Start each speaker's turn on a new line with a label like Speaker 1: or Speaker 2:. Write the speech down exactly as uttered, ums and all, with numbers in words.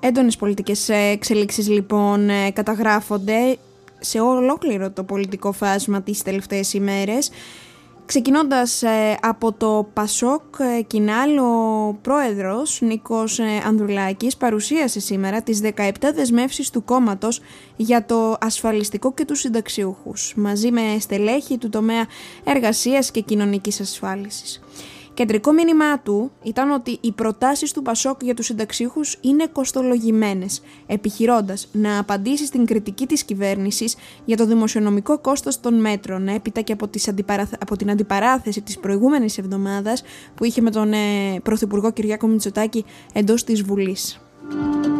Speaker 1: Έντονες πολιτικές εξελίξεις λοιπόν καταγράφονται σε ολόκληρο το πολιτικό φάσμα τις τελευταίες ημέρες. Ξεκινώντας ε, από το Πασόκ, ε, Κινάλ, ο πρόεδρος Νίκος ε, Ανδρουλάκης παρουσίασε σήμερα τις δεκαεπτά δεσμεύσεις του κόμματος για το ασφαλιστικό και τους συνταξιούχους, μαζί με στελέχη του τομέα εργασίας και κοινωνικής ασφάλισης. Κεντρικό μήνυμά του ήταν ότι οι προτάσεις του Πασόκ για τους συνταξιούχους είναι κοστολογημένες, επιχειρώντας να απαντήσει στην κριτική της κυβέρνησης για το δημοσιονομικό κόστος των μέτρων, έπειτα και από, τις αντιπαραθε... από την αντιπαράθεση της προηγούμενης εβδομάδας που είχε με τον ε, Πρωθυπουργό Κυριάκο Μητσοτάκη εντός της Βουλής.